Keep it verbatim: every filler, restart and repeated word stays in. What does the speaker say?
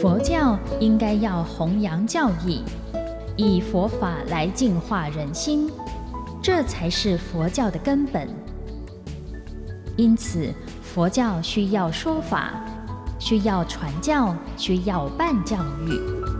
佛教应该要弘扬教义，以佛法来净化人心，这才是佛教的根本。因此，佛教需要说法，需要传教，需要办教育。